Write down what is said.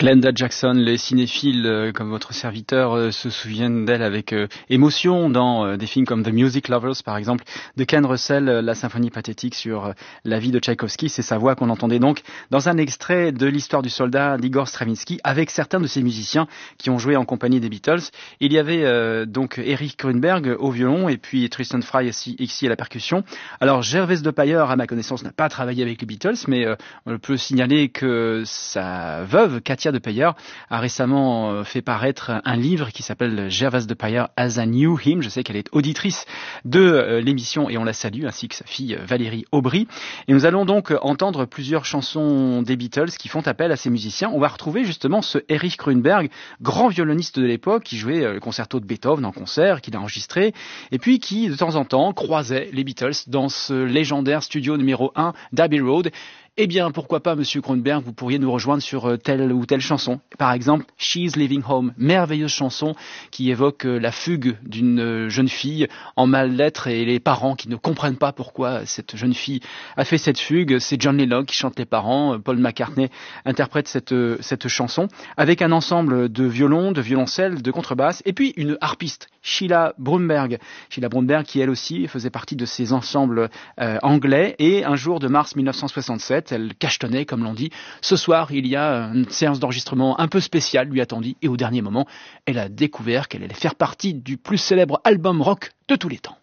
Glenda Jackson, les cinéphiles comme votre serviteur se souviennent d'elle avec émotion dans des films comme The Music Lovers par exemple, de Ken Russell, la symphonie pathétique sur la vie de Tchaïkovski. C'est sa voix qu'on entendait donc dans un extrait de l'histoire du soldat d'Igor Stravinsky avec certains de ses musiciens qui ont joué en compagnie des Beatles. Il y avait donc Erich Grünberg au violon et puis Tristan Fry ici à la percussion. Alors Gervais de Payer, à ma connaissance, n'a pas travaillé avec les Beatles, mais on peut signaler que sa veuve, Katia de Payer, a récemment fait paraître un livre qui s'appelle Gervais de Payer as I Knew Him. Je sais qu'elle est auditrice de l'émission et on la salue, ainsi que sa fille Valérie Aubry. Et nous allons donc entendre plusieurs chansons des Beatles qui font appel à ces musiciens. On va retrouver justement ce Erich Grünberg, grand violoniste de l'époque, qui jouait le concerto de Beethoven en concert, qu'il a enregistré, et puis qui de temps en temps croisait les Beatles dans ce légendaire studio numéro 1 d'Abbey Road. Eh bien, pourquoi pas, Monsieur Grünberg, vous pourriez nous rejoindre sur telle ou telle chanson. Par exemple, She's Leaving Home, merveilleuse chanson qui évoque la fugue d'une jeune fille en mal-être et les parents qui ne comprennent pas pourquoi cette jeune fille a fait cette fugue. C'est John Lennon qui chante les parents, Paul McCartney interprète cette chanson avec un ensemble de violons, de violoncelles, de contrebasse et puis une harpiste, Sheila Bromberg. Sheila Bromberg qui elle aussi faisait partie de ces ensembles anglais et un jour de mars 1967, elle cachetonnait, comme l'on dit. Ce soir, il y a une séance d'enregistrement un peu spéciale, lui a-t-on dit, et au dernier moment, elle a découvert qu'elle allait faire partie du plus célèbre album rock de tous les temps.